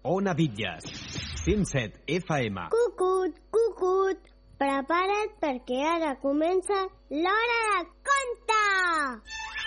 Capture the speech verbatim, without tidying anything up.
Ona Bitlles. cent set F M. Cucut, cucut, prepara't perquè ara comença l'hora de conte!